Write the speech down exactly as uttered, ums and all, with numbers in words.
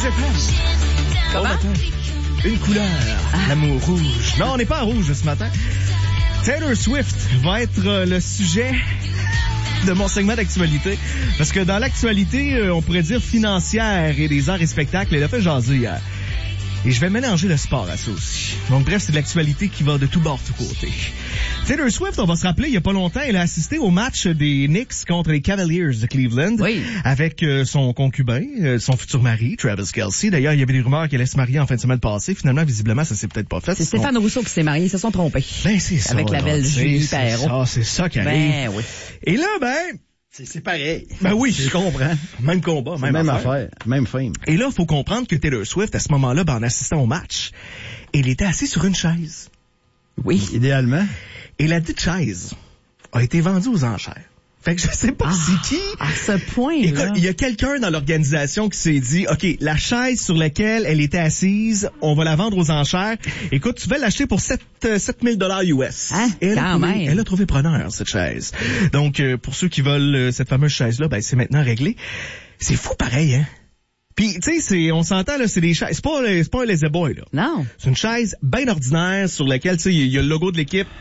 Rouge F M. Comment? Bon matin. Une couleur, ah. L'amour rouge. Non, on n'est pas en rouge ce matin. Taylor Swift va être euh, le sujet de mon segment d'actualité. Parce que dans l'actualité, euh, on pourrait dire financière et des arts et spectacles, elle a fait jaser hier. Et je vais mélanger le sport à ça aussi. Donc bref, c'est de l'actualité qui va de tout bord, tout côté. Taylor Swift, on va se rappeler, il y a pas longtemps, elle a assisté au match des Knicks contre les Cavaliers de Cleveland. Oui. Avec euh, son concubin, euh, son futur mari, Travis Kelce. D'ailleurs, il y avait des rumeurs qu'elle allait se marier en fin de semaine passée. Finalement, visiblement, ça s'est peut-être pas fait. C'est Stéphane Rousseau qui s'est marié, ils se sont trompés. Ben, c'est ça. Avec la là, belle Julie Perrault. Ah, c'est ça qui arrive. Ben, oui. Et là, ben... C'est, c'est pareil. Ben oui. Je comprends. Même combat, même, même affaire. affaire. Même fame. Et là, il faut comprendre que Taylor Swift, à ce moment-là, ben, en assistant au match, elle était assise sur une chaise. Oui. Idéalement. Et la dite chaise a été vendue aux enchères. Fait que je sais pas ah, c'est qui. À ce point, Écoute, là. il y a quelqu'un dans l'organisation qui s'est dit, OK, la chaise sur laquelle elle était assise, on va la vendre aux enchères. Écoute, tu vas l'acheter pour sept mille dollars U S. Hein? Et elle, Quand a trouvé, même. elle a trouvé preneur, cette chaise. Donc, euh, pour ceux qui veulent euh, cette fameuse chaise-là, ben, c'est maintenant réglé. C'est fou pareil, hein? Puis, tu sais, c'est, on s'entend, là, c'est des chaises. C'est pas, c'est pas un lazy boy, là. Non. C'est une chaise bien ordinaire sur laquelle, tu sais, il y a le logo de l'équipe